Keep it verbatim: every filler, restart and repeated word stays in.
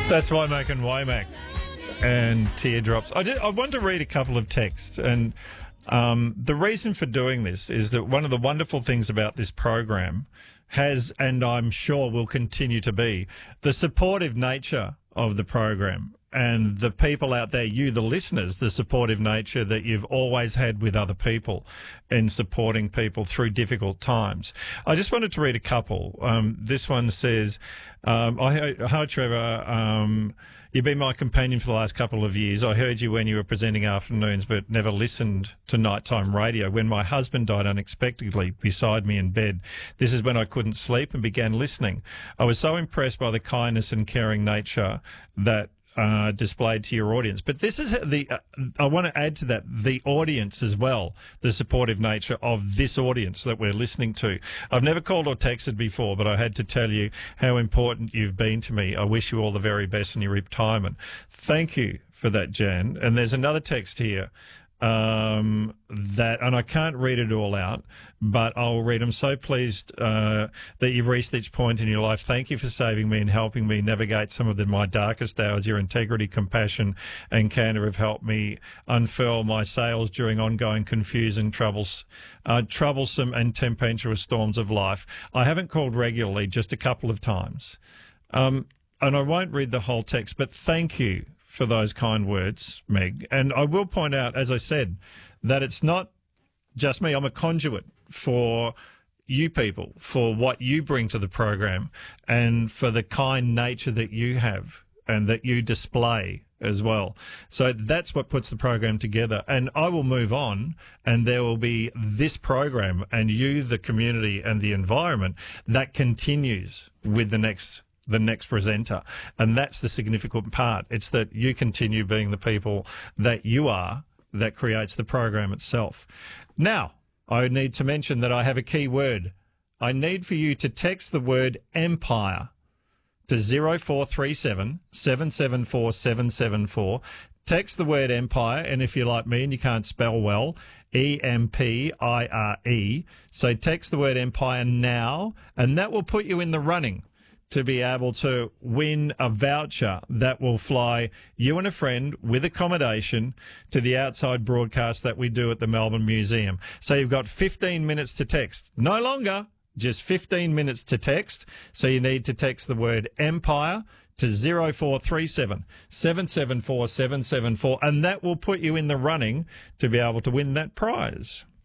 That's Womack and Womack and Teardrops. I, did, I want to read a couple of texts, and um, the reason for doing this is that one of the wonderful things about this program has, and I'm sure will continue to be, the supportive nature of the program. And the people out there, you, the listeners, the supportive nature that you've always had with other people in supporting people through difficult times. I just wanted to read a couple. Um, this one says, um, I heard, hi, Trevor. Um, you've been my companion for the last couple of years. I heard you when you were presenting afternoons, but never listened to nighttime radio. When my husband died unexpectedly beside me in bed, this is when I couldn't sleep and began listening. I was so impressed by the kindness and caring nature that Uh, displayed to your audience. But this is the, uh, I want to add to that, the audience as well, the supportive nature of this audience that we're listening to. I've never called or texted before, but I had to tell you how important you've been to me. I wish you all the very best in your retirement. Thank you for that, Jan. And there's another text here. Um, that, and I can't read it all out, but I'll read. I'm so pleased, uh, that you've reached each point in your life. Thank you for saving me and helping me navigate some of the, my darkest hours. Your integrity, compassion and candor have helped me unfurl my sails during ongoing confusion, troubles, uh, troublesome and tempestuous storms of life. I haven't called regularly, just a couple of times. Um, and I won't read the whole text, but thank you for those kind words, Meg. And I will point out, as I said, that it's not just me. I'm a conduit for you people, for what you bring to the program and for the kind nature that you have and that you display as well. So that's what puts the program together. And I will move on, and there will be this program and you, the community and the environment, that continues with the next the next presenter. And that's the significant part. It's that you continue being the people that you are that creates the program itself. Now, I need to mention that I have a key word. I need for you to text the word empire to zero four three seven, seven seven four, seven seven four. Text the word empire, and if you're like me and you can't spell well, E M P I R E. So text the word empire now, and that will put you in the running to be able to win a voucher that will fly you and a friend with accommodation to the outside broadcast that we do at the Melbourne Museum. So you've got fifteen minutes to text. No longer, just fifteen minutes to text. So you need to text the word empire to zero four three seven, seven seven four, seven seven four, and that will put you in the running to be able to win that prize.